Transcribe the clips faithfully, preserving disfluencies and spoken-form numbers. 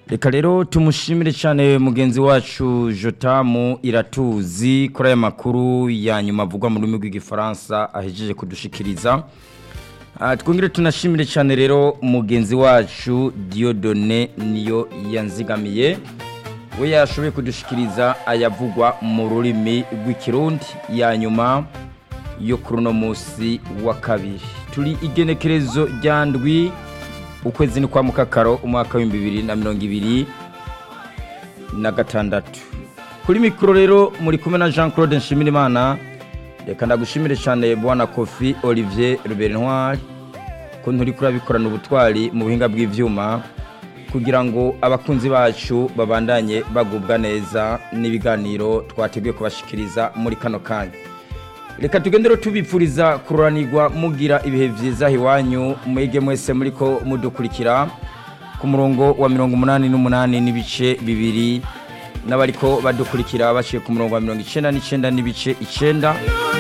Reka rero tumushimire cyane mugenzi wacu Jotamu Iratuzi kuri aya makuru ya nyuma avugwa mu rurimi rw'igifaransa ahejeje kudushikiriza. Uh, twongere tunashimire cyane rero mugenzi wacu Dieudonné niyo yanzigamiye we yashoboye kudushikiriza ayavugwa mu rurimi rw'ikirundi ya nyuma yo kuruno musi wa kabiri. Turi igenekerezo ryandwi ukwezi ni kwa mukakaro umwaka wa bibiri na mirongo ibiri na gatandatu. Kuri mikro rero muri kumwe na Jean Claude Nshimirimana. Reka ndagushimire cyane bwana Kofi Olivier Rubernwari ko nturi kurabikorana ubutwari mu buhinga bw'ivyuma kugira ngo abakunzi bacu babandanye bagubwa neza n'ibiganiro twateguye kubashikiriza muri kano kanya. Reka tugendero tubipfuriza kururanirwa mugira ibihe vyiza hiwanyu mwege mwese muriko mudukurikira ku murongo wa mirongo umunani n'umunani n'ibice bibiri n'abariko badukurikira baciye ku murongo wa mirongo icenda n'icenda n'ibice icenda.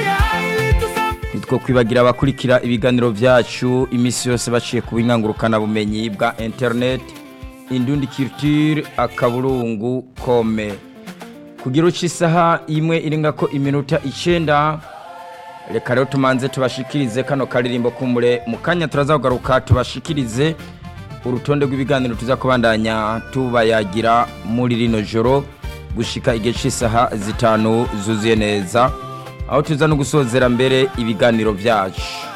Nitwo kwibagira abakurikira ibiganiro vyacu imisi yose baciye ku binkangurukana bumenyi bwa internet Indundi Culture akaburungu kome kugira ucisaha imwe irenga ko iminota icenda. Reka rero tumanze tubashikirize kano karirimbo kumure mukanya turazagaruka tubashikirize urutonde rw'ibiganiro tuzakubandanya tubayagira muri rino joro gushika igihe cy'isaha zitanu zuzuye neza aho tuza no gusozera mbere ibiganiro vyacu.